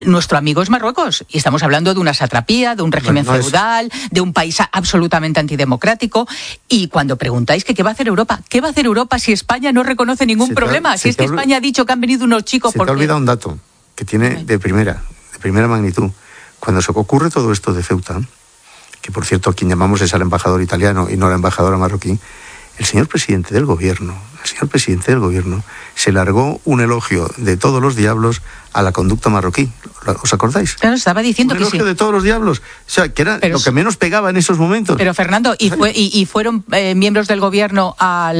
Nuestro amigo es Marruecos, y estamos hablando de una satrapía, de un régimen feudal, de un país absolutamente antidemocrático. Y cuando preguntáis que qué va a hacer Europa, ¿qué va a hacer Europa si España no reconoce ningún problema? Si es que España ha dicho que han venido unos chicos... Se te ha olvidado un dato que tiene de primera magnitud. Cuando se ocurre todo esto de Ceuta, que por cierto quien llamamos es al embajador italiano y no a la embajadora marroquí, el señor presidente del gobierno se largó un elogio de todos los diablos a la conducta marroquí. ¿Os acordáis? Claro, estaba diciendo que sí. Un elogio de todos los diablos. O sea, que era lo que menos pegaba en esos momentos. Pero Fernando, ¿y fueron miembros del gobierno a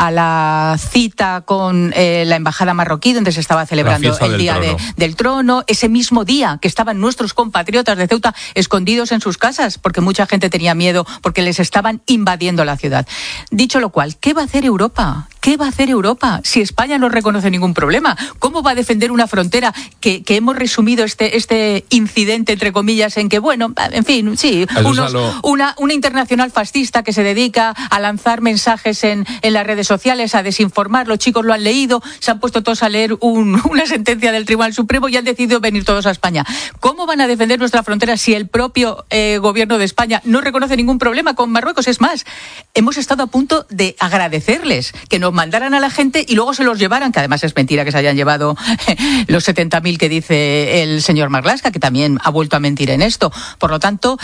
la cita con la embajada marroquí, donde se estaba celebrando el Día del Trono? Ese mismo día que estaban nuestros compatriotas de Ceuta escondidos en sus casas, porque mucha gente tenía miedo, porque les estaban invadiendo la ciudad. Dicho lo cual, ¿qué va a hacer Europa? ¿Qué va a hacer Europa si España no reconoce ningún problema? ¿Cómo va a defender una frontera que hemos resumido este incidente, entre comillas, en que, bueno, en fin, sí, una internacional fascista que se dedica a lanzar mensajes en las redes sociales, a desinformar? Los chicos lo han leído, se han puesto todos a leer una sentencia del Tribunal Supremo y han decidido venir todos a España. ¿Cómo van a defender nuestra frontera si el propio gobierno de España no reconoce ningún problema con Marruecos? Es más, hemos estado a punto de agradecerles que nos mandaran a la gente y luego se los llevaran, que además es mentira que se hayan llevado los 70.000 que dice el señor Marlaska, que también ha vuelto a mentir en esto. Por lo tanto,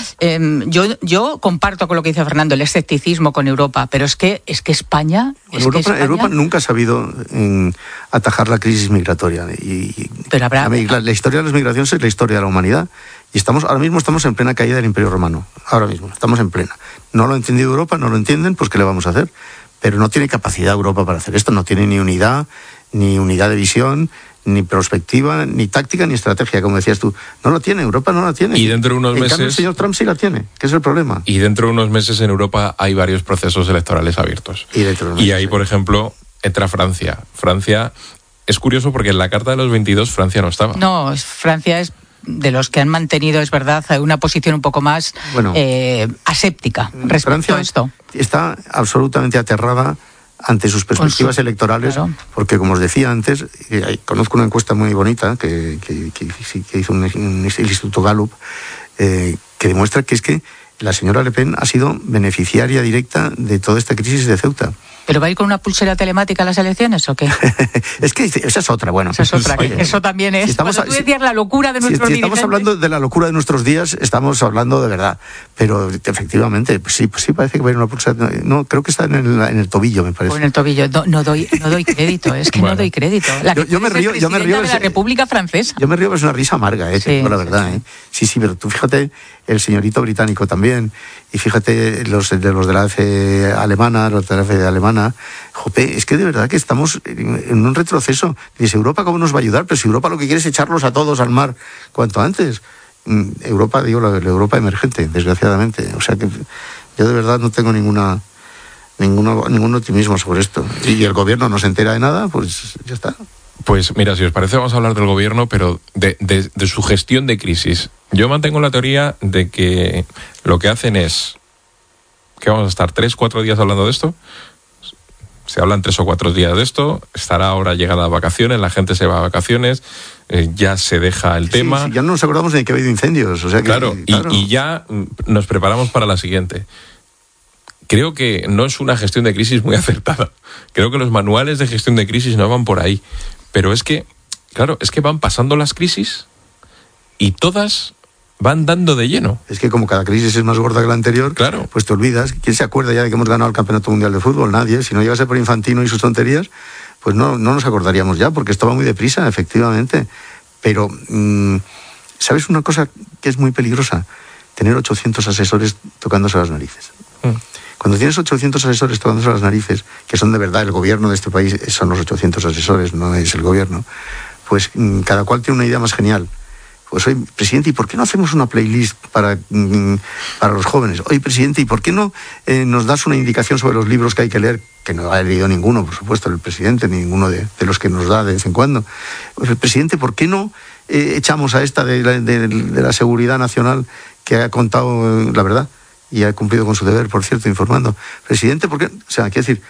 yo comparto con lo que dice Fernando, el escepticismo con Europa, pero es que España... Europa nunca ha sabido atajar la crisis migratoria. Pero la historia de las migraciones es la historia de la humanidad. Y ahora mismo estamos en plena caída del Imperio Romano. Ahora mismo, estamos en plena. No lo ha entendido Europa, no lo entienden, pues ¿qué le vamos a hacer? Pero no tiene capacidad Europa para hacer esto, no tiene ni unidad de visión, ni perspectiva, ni táctica, ni estrategia, como decías tú. No lo tiene, Europa no la tiene. Y dentro de unos meses... En cambio, el señor Trump sí la tiene, que es el problema. Y dentro de unos meses en Europa hay varios procesos electorales abiertos. Y ahí, por ejemplo, entra Francia. Francia es curioso porque en la Carta de los 22 Francia no estaba. No, Francia es de los que han mantenido, es verdad, una posición un poco más aséptica respecto a esto. Está absolutamente aterrada ante sus perspectivas electorales, claro. Porque, como os decía antes, conozco una encuesta muy bonita que hizo el Instituto Gallup, que demuestra que es que la señora Le Pen ha sido beneficiaria directa de toda esta crisis de Ceuta. ¿Pero va a ir con una pulsera telemática a las elecciones o qué? Es que esa es otra, bueno. Esa es otra, eso también es. Cuando tú decías la locura de nuestros dirigentes... Si estamos hablando de la locura de nuestros días, estamos hablando de verdad. Pero efectivamente, pues sí parece que va a ir una pulsera... No, creo que está en el tobillo, me parece. O en el tobillo. No doy crédito, es que no doy crédito. Yo me río de la República Francesa. Yo me río, es una risa amarga, la verdad. Sí, pero tú fíjate, el señorito británico también, y fíjate los de la AFE alemana, jope, es que de verdad que estamos en un retroceso. Dice, ¿Europa cómo nos va a ayudar? Pero si Europa lo que quiere es echarlos a todos al mar cuanto antes. Europa, la Europa emergente, desgraciadamente. O sea que yo de verdad no tengo ningún optimismo sobre esto. Y el gobierno no se entera de nada, pues ya está. Pues mira, si os parece vamos a hablar del gobierno, pero de su gestión de crisis. Yo mantengo la teoría de que lo que hacen es que vamos a estar 3-4 días hablando de esto. Se hablan 3 o 4 días de esto, estará ahora llegada a vacaciones, la gente se va a vacaciones, ya se deja el tema. Sí, ya no nos acordamos de que ha habido incendios. O sea que, claro. Y ya nos preparamos para la siguiente. Creo que no es una gestión de crisis muy acertada. Creo que los manuales de gestión de crisis no van por ahí. Pero es que, claro, van pasando las crisis y todas van dando de lleno. Es que como cada crisis es más gorda que la anterior, claro, pues te olvidas. ¿Quién se acuerda ya de que hemos ganado el Campeonato Mundial de Fútbol? Nadie. Si no llegase por Infantino y sus tonterías, pues no nos acordaríamos ya, porque esto va muy deprisa, efectivamente. Pero, ¿sabes una cosa que es muy peligrosa? Tener 800 asesores tocándose las narices. Cuando tienes 800 asesores tocándose las narices, que son de verdad el gobierno de este país, son los 800 asesores, no es el gobierno, pues cada cual tiene una idea más genial. Pues oye, presidente, ¿y por qué no hacemos una playlist para los jóvenes? Oye, presidente, ¿y por qué no nos das una indicación sobre los libros que hay que leer? Que no ha leído ninguno, por supuesto, el presidente, ninguno de los que nos da de vez en cuando. Pues, presidente, ¿por qué no echamos a esta de la seguridad nacional que ha contado la verdad? Y ha cumplido con su deber, por cierto, informando. Presidente, ¿por qué? O sea, quiero decir,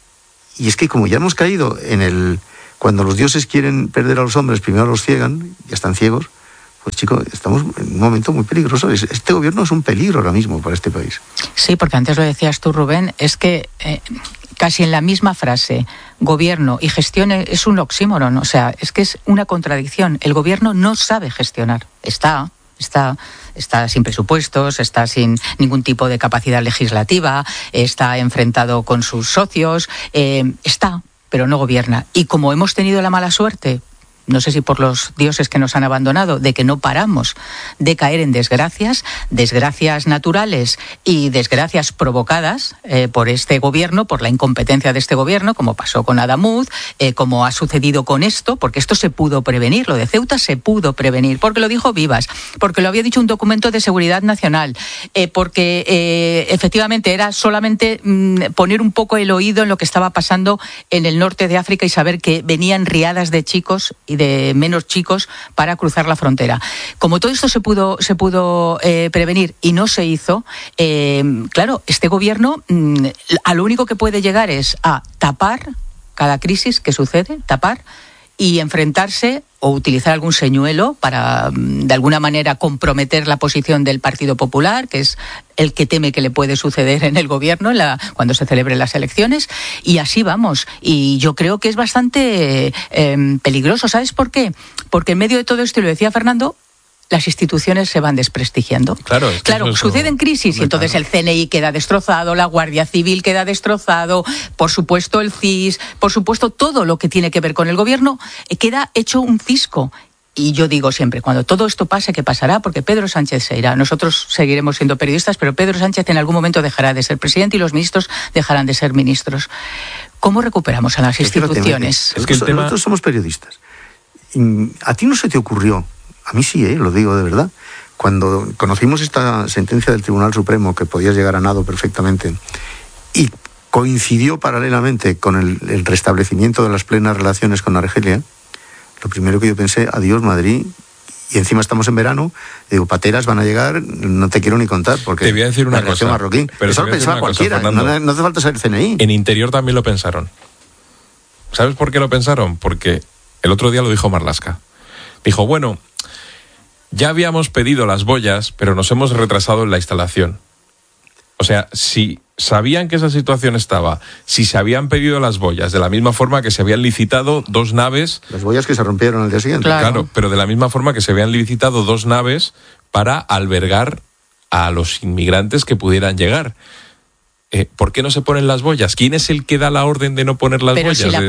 y es que como ya hemos caído cuando los dioses quieren perder a los hombres, primero los ciegan, ya están ciegos, pues chico, estamos en un momento muy peligroso. Este gobierno es un peligro ahora mismo para este país. Sí, porque antes lo decías tú, Rubén, es que casi en la misma frase, gobierno y gestión es un oxímoron, o sea, es que es una contradicción. El gobierno no sabe gestionar, está sin presupuestos, está sin ningún tipo de capacidad legislativa, está enfrentado con sus socios, pero no gobierna. Y como hemos tenido la mala suerte, no sé si por los dioses que nos han abandonado, de que no paramos de caer en desgracias naturales y desgracias provocadas por este gobierno, por la incompetencia de este gobierno, como pasó con Adamuz, como ha sucedido con esto, porque esto se pudo prevenir, lo de Ceuta se pudo prevenir, porque lo dijo Vivas, porque lo había dicho un documento de seguridad nacional, porque efectivamente era solamente poner un poco el oído en lo que estaba pasando en el norte de África y saber que venían riadas de chicos y de menos chicos para cruzar la frontera. Como todo esto se pudo prevenir y no se hizo, claro, este gobierno a lo único que puede llegar es a tapar cada crisis que sucede, tapar y enfrentarse o utilizar algún señuelo para, de alguna manera, comprometer la posición del Partido Popular, que es el que teme que le puede suceder en el gobierno cuando se celebren las elecciones, y así vamos. Y yo creo que es bastante peligroso. ¿Sabes por qué? Porque en medio de todo esto, y lo decía Fernando, las instituciones se van desprestigiando. Claro, suceden crisis y entonces el CNI queda destrozado, la Guardia Civil queda destrozado, por supuesto el CIS, por supuesto todo lo que tiene que ver con el gobierno queda hecho un cisco. Y yo digo siempre, cuando todo esto pase, ¿qué pasará? Porque Pedro Sánchez se irá. Nosotros seguiremos siendo periodistas, pero Pedro Sánchez en algún momento dejará de ser presidente y los ministros dejarán de ser ministros. ¿Cómo recuperamos a las instituciones? Es que nosotros somos periodistas. ¿A ti no se te ocurrió? A mí sí, lo digo de verdad. Cuando conocimos esta sentencia del Tribunal Supremo, que podía llegar a nado perfectamente, y coincidió paralelamente con el restablecimiento de las plenas relaciones con Argelia, lo primero que yo pensé, adiós Madrid, y encima estamos en verano, digo, pateras van a llegar, no te quiero ni contar, porque te voy a decir una cosa, marroquí. Pero eso lo pensaba cualquiera, no hace falta ser CNI. En Interior también lo pensaron. ¿Sabes por qué lo pensaron? Porque el otro día lo dijo Marlaska. Dijo, bueno, ya habíamos pedido las boyas, pero nos hemos retrasado en la instalación. O sea, si sabían que esa situación estaba, si se habían pedido las boyas, de la misma forma que se habían licitado 2 naves... Las boyas que se rompieron al día siguiente. Claro, pero de la misma forma que se habían licitado 2 naves para albergar a los inmigrantes que pudieran llegar. ¿Por qué no se ponen las boyas? ¿Quién es el que da la orden de no poner las boyas? Pero si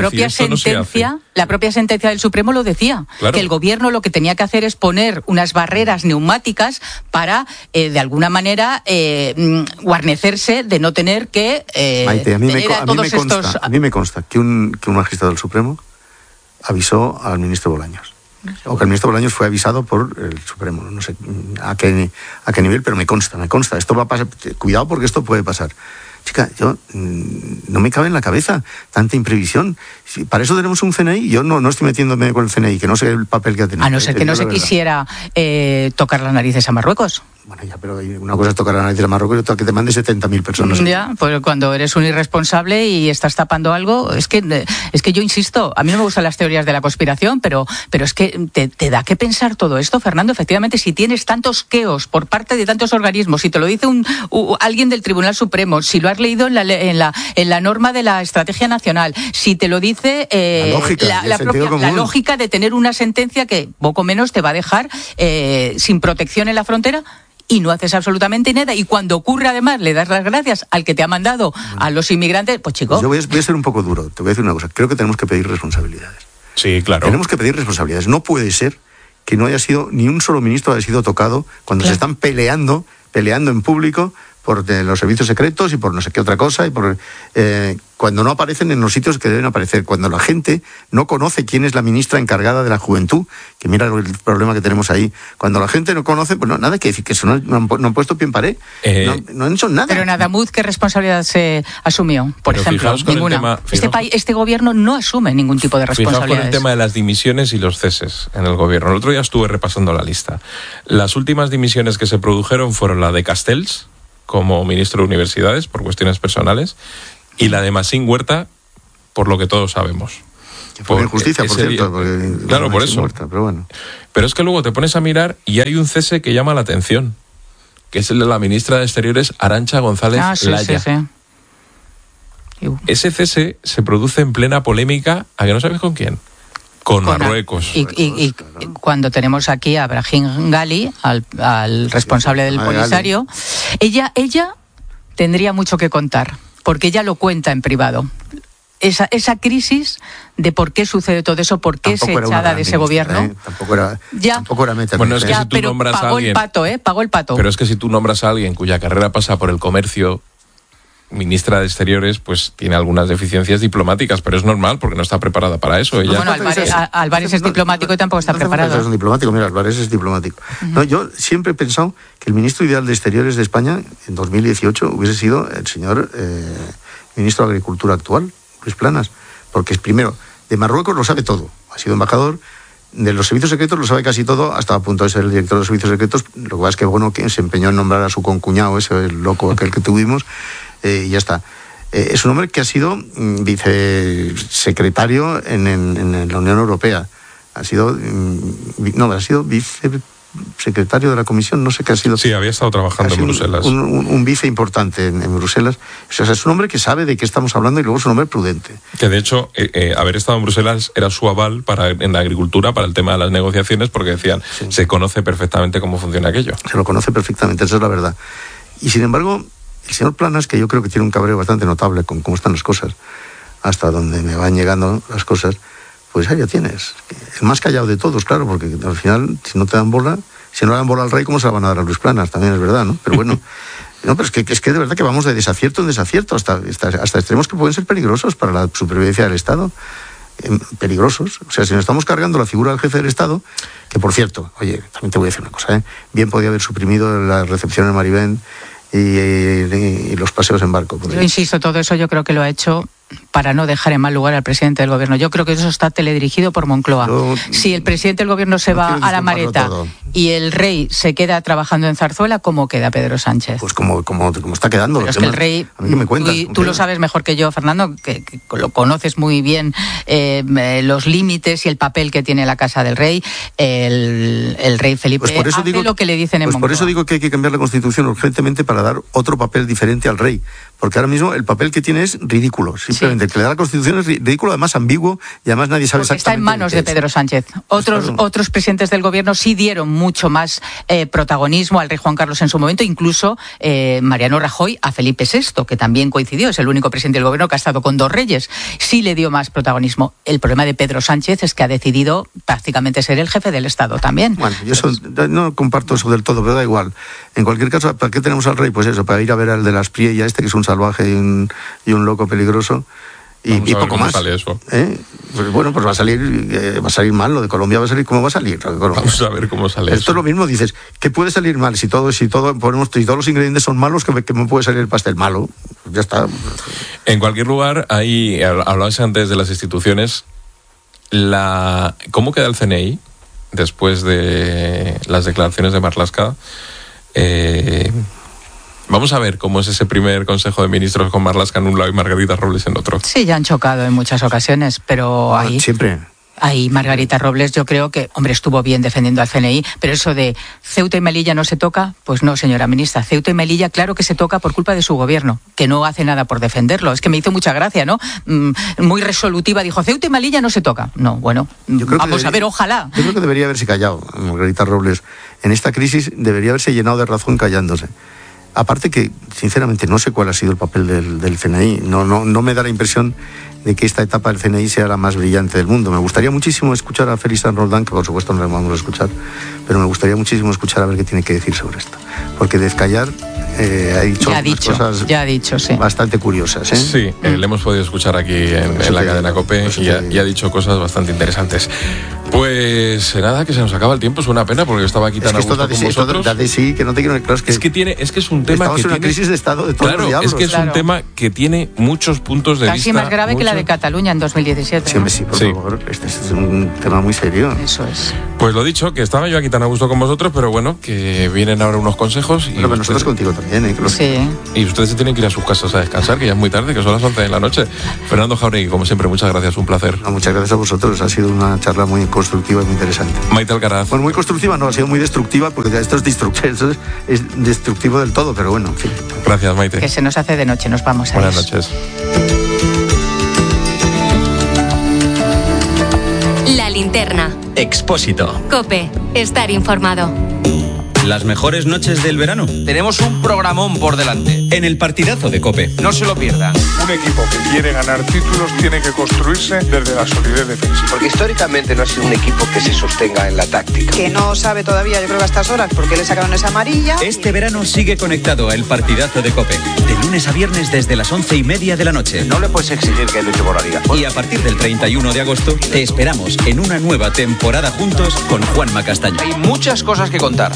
la propia sentencia del Supremo lo decía, claro, que el gobierno lo que tenía que hacer es poner unas barreras neumáticas para, de alguna manera, guarnecerse de no tener que Maite, a mí me consta que un magistrado del Supremo avisó al ministro Bolaños. O que el ministro Bolaños fue avisado por el Supremo, no sé a qué nivel, pero me consta. Esto va a pasar, cuidado porque esto puede pasar. Chica, yo no me cabe en la cabeza tanta imprevisión. Para eso tenemos un CNI. Yo no estoy metiéndome con el CNI, que no sé el papel que ha tenido. A no ser que no se quisiera tocar las narices a Marruecos. Bueno, ya, pero una cosa es tocar la nariz a Marruecos y otra que te mande 70.000 personas. Ya, pues cuando eres un irresponsable y estás tapando algo, es que yo insisto, a mí no me gustan las teorías de la conspiración, pero es que te da que pensar todo esto, Fernando. Efectivamente, si tienes tantos queos por parte de tantos organismos, si te lo dice alguien del Tribunal Supremo, si lo has leído en la norma de la Estrategia Nacional, si te lo dice la lógica de tener una sentencia que poco menos te va a dejar sin protección en la frontera, y no haces absolutamente nada, y cuando ocurre además le das las gracias al que te ha mandado a los inmigrantes, pues chico... Yo voy a ser un poco duro, te voy a decir una cosa, creo que tenemos que pedir responsabilidades. Sí, claro. Tenemos que pedir responsabilidades, no puede ser que no haya sido, ni un solo ministro haya sido tocado cuando se están peleando en público por los servicios secretos y por no sé qué otra cosa, y por cuando no aparecen en los sitios que deben aparecer, cuando la gente no conoce quién es la ministra encargada de la juventud, que mira el problema que tenemos ahí, cuando la gente no conoce, pues nada que decir, que eso no han puesto pie en pared, no han hecho nada. Pero en Adamuz, ¿qué responsabilidad se asumió? Por ejemplo, ninguna. Este gobierno no asume ningún tipo de responsabilidades. Fijaos con el tema de las dimisiones y los ceses en el gobierno. El otro día estuve repasando la lista. Las últimas dimisiones que se produjeron fueron la de Castells, como ministro de Universidades, por cuestiones personales, y la de Masín Huerta, por lo que todos sabemos. Por injusticia, por cierto. Porque claro, por eso. Muerta, pero bueno. Pero es que luego te pones a mirar y hay un cese que llama la atención, que es el de la ministra de Exteriores, Arantxa González Laya. Sí. Ese cese se produce en plena polémica, ¿a que no sabes con quién? Con Marruecos. Y cuando tenemos aquí a Brahim Ghali, al responsable del Polisario, ella tendría mucho que contar, porque ella lo cuenta en privado. Esa crisis de por qué sucede todo eso, por qué se echada de ese gobierno. Tampoco era meta. Bueno, es que si tú nombras a alguien... Pagó el pato. Pero es que si tú nombras a alguien cuya carrera pasa por el comercio, ministra de Exteriores, pues tiene algunas deficiencias diplomáticas, pero es normal porque no está preparada para eso. Ella... Bueno, Álvarez es diplomático y tampoco está preparado. Es un diplomático, mira, Álvarez es diplomático. No, yo siempre he pensado que el ministro ideal de Exteriores de España en 2018 hubiese sido el señor ministro de Agricultura actual, Luis Planas, porque es primero, de Marruecos lo sabe todo, ha sido embajador, de los servicios secretos lo sabe casi todo, hasta a punto de ser el director de los servicios secretos. Lo que pasa es que, bueno, que se empeñó en nombrar a su concuñado, ese el loco aquel que tuvimos, y ya está. Es un hombre que ha sido vicesecretario en la Unión Europea, ha sido vicesecretario de la Comisión, no sé qué ha sido. Sí, había estado trabajando en Bruselas. Un vice importante en Bruselas. O sea, es un hombre que sabe de qué estamos hablando y luego es un hombre prudente. Que de hecho, haber estado en Bruselas era su aval en la agricultura para el tema de las negociaciones, porque decían, se conoce perfectamente cómo funciona aquello. Se lo conoce perfectamente, esa es la verdad. Y sin embargo, el señor Planas, que yo creo que tiene un cabreo bastante notable con cómo están las cosas, hasta donde me van llegando las cosas, pues ahí ya tienes. El más callado de todos, claro, porque al final, si no te dan bola, si no le dan bola al rey, ¿cómo se la van a dar a Luis Planas? También es verdad, ¿no? Pero bueno, no, pero es que de verdad que vamos de desacierto en desacierto, hasta extremos que pueden ser peligrosos para la supervivencia del Estado. Peligrosos. O sea, si nos estamos cargando la figura del jefe del Estado, que por cierto, oye, también te voy a decir una cosa, bien podía haber suprimido la recepción en Maribén y los paseos en barco. Yo insisto, todo eso yo creo que lo ha hecho para no dejar en mal lugar al presidente del gobierno. Yo creo que eso está teledirigido por Moncloa. Si el presidente del gobierno se va a la Mareta y el rey se queda trabajando en Zarzuela, ¿cómo queda Pedro Sánchez? Pues como está quedando. Pero es que el rey, a mí que me cuentas, tú lo sabes mejor que yo, Fernando, que lo conoces muy bien, los límites y el papel que tiene la Casa del Rey. El rey Felipe hace lo que le dicen en Moncloa. Por eso digo que hay que cambiar la Constitución urgentemente para dar otro papel diferente al rey. Porque ahora mismo el papel que tiene es ridículo. Simplemente el que le da la Constitución es ridículo, además ambiguo, y además nadie sabe porque exactamente. Está en manos de Pedro Sánchez. Otros presidentes del gobierno sí dieron mucho más protagonismo al rey Juan Carlos en su momento, incluso Mariano Rajoy a Felipe VI, que también coincidió, es el único presidente del gobierno que ha estado con dos reyes. Sí le dio más protagonismo. El problema de Pedro Sánchez es que ha decidido prácticamente ser el jefe del Estado también. Bueno, yo no comparto eso del todo, pero da igual. En cualquier caso, ¿para qué tenemos al rey? Pues eso, para ir a ver al de las Priella, que es un salvaje y un loco peligroso. Y poco más. Sale eso. Pues bueno, pues va a salir mal. Lo de Colombia va a salir. ¿Cómo va a salir? Vamos a ver cómo sale eso. Esto es lo mismo, dices, ¿qué puede salir mal? Si todos los ingredientes son malos, que me puede salir el pastel malo. Ya está. En cualquier lugar, ahí hablabas antes de las instituciones. ¿Cómo queda el CNI después de las declaraciones de Marlaska? Vamos a ver cómo es ese primer Consejo de Ministros con Marlaska en un lado y Margarita Robles en otro. Sí, ya han chocado en muchas ocasiones, pero ahí... Siempre. Ahí Margarita Robles, yo creo que, hombre, estuvo bien defendiendo al CNI, pero eso de Ceuta y Melilla no se toca, pues no, señora ministra. Ceuta y Melilla, claro que se toca por culpa de su gobierno, que no hace nada por defenderlo. Es que me hizo mucha gracia, ¿no? Muy resolutiva, dijo, Ceuta y Melilla no se toca. No, bueno, vamos a ver, ojalá. Yo creo que debería haberse callado, Margarita Robles. En esta crisis debería haberse llenado de razón callándose. Aparte que, sinceramente, no sé cuál ha sido el papel del CNI. No me da la impresión de que esta etapa del CNI sea la más brillante del mundo. Me gustaría muchísimo escuchar a Félix San Roldán, que por supuesto no le vamos a escuchar, pero me gustaría muchísimo escuchar a ver qué tiene que decir sobre esto. Porque descallar ha dicho cosas bastante curiosas. Sí, le hemos podido escuchar aquí en la cadena COPE y ha dicho cosas bastante interesantes. Pues nada, que se nos acaba el tiempo, es una pena porque yo estaba aquí tan a gusto con vosotros. Sí, que no te quiero... Claro, es que es un tema estamos en una crisis de Estado de todos los diablos. Es que es un tema que tiene muchos puntos de vista. Casi más grave que la de Cataluña en 2017. Sí, ¿no? Sí, por favor, este es un tema muy serio. Eso es. Pues lo dicho, que estaba yo aquí tan a gusto con vosotros, pero bueno, que vienen ahora unos consejos. Pero nosotros contigo también, ¿eh? Sí. Y ustedes se tienen que ir a sus casas a descansar, que ya es muy tarde, que son las 11 de la noche. Fernando Jauregui, como siempre, muchas gracias, un placer. No, muchas gracias a vosotros, ha sido una charla muy constructiva y muy interesante. Maite Alcaraz. Bueno, muy constructiva, no, ha sido muy destructiva, porque ya esto es destructivo del todo, pero bueno, en fin. Gracias, Maite. Que se nos hace de noche, nos vamos a Buenas noches. La linterna. Expósito. COPE. Estar informado. Las mejores noches del verano. Tenemos un programón por delante. En el partidazo de COPE. No se lo pierdan. Un equipo que quiere ganar títulos tiene que construirse desde la solidez defensiva. Porque históricamente no ha sido un equipo que se sostenga en la táctica. Que no sabe todavía, yo creo que a estas horas, porque le sacaron esa amarilla. Este verano sigue conectado a El Partidazo de COPE. De lunes a viernes desde las 11:30 de la noche. No le puedes exigir que luche por la liga. Y a partir del 31 de agosto te esperamos en una nueva temporada juntos con Juanma Castaño. Hay muchas cosas que contar.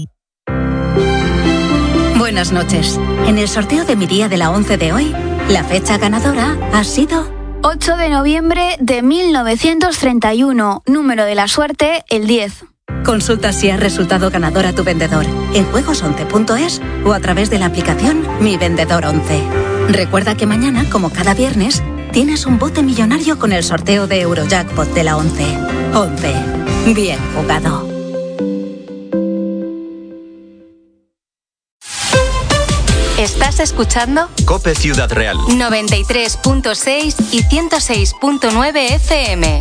Buenas noches. En el sorteo de mi día de la 11 de hoy, la fecha ganadora ha sido 8 de noviembre de 1931. Número de la suerte, el 10. Consulta si has resultado ganador a tu vendedor en juegos11.es o a través de la aplicación Mi Vendedor 11. Recuerda que mañana, como cada viernes, tienes un bote millonario con el sorteo de Eurojackpot de la 11. 11. Bien jugado. ¿Estás escuchando? COPE Ciudad Real. 93.6 y 106.9 FM.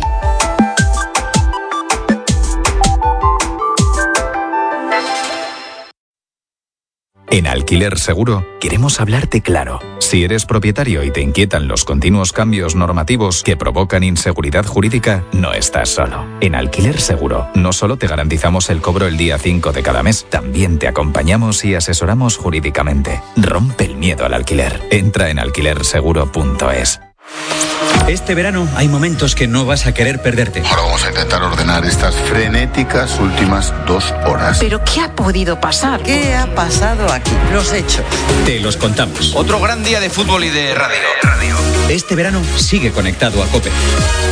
En Alquiler Seguro queremos hablarte claro. Si eres propietario y te inquietan los continuos cambios normativos que provocan inseguridad jurídica, no estás solo. En Alquiler Seguro no solo te garantizamos el cobro el día 5 de cada mes, también te acompañamos y asesoramos jurídicamente. Rompe el miedo al alquiler. Entra en alquilerseguro.es. Este verano hay momentos que no vas a querer perderte. Ahora vamos a intentar ordenar estas frenéticas últimas 2 horas. ¿Pero qué ha podido pasar? ¿Qué ha pasado aquí? Los hechos. Te los contamos. Otro gran día de fútbol y de radio. Este verano sigue conectado a COPE.